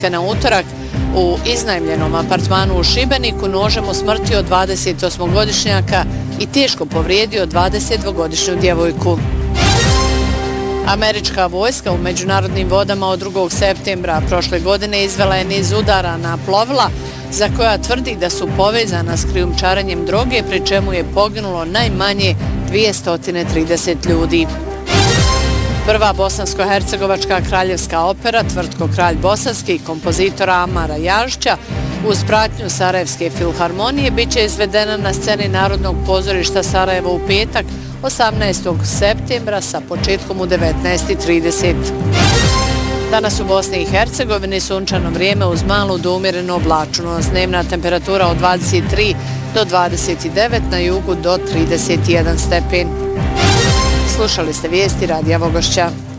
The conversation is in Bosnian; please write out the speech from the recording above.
Na utorak u iznajmljenom apartmanu u Šibeniku nožem usmrtio 28-godišnjaka i teško povrijedio 22-godišnju djevojku. Američka vojska u međunarodnim vodama od 2. septembra prošle godine izvela je niz udara na plovila za koja tvrdi da su povezana s krijumčarenjem droge, pri čemu je poginulo najmanje 230 ljudi. Prva bosansko-hercegovačka kraljevska opera Tvrtko kralj bosanski kompozitora Amara Jažića uz pratnju Sarajevske filharmonije bit će izvedena na sceni Narodnog pozorišta Sarajevo u petak 18. septembra sa početkom u 19:30. Danas u Bosni i Hercegovini sunčano vrijeme uz malu do umjerenu oblačnost. Dnevna temperatura od 23 do 29, na jugu do 31 stepen. Slušali ste vijesti Radija Vogošća.